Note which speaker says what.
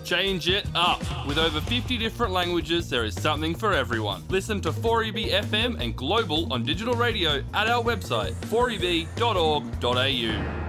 Speaker 1: Change it up. With over 50 different languages, there is something for everyone. Listen to 4EB FM and Global on digital radio at our website, 4eb.org.au.